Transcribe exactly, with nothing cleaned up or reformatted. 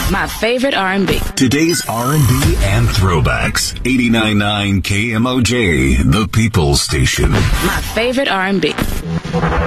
My favorite R and B. Today's R and B and throwbacks. eighty-nine point nine K M O J, the People's Station. My favorite R and B.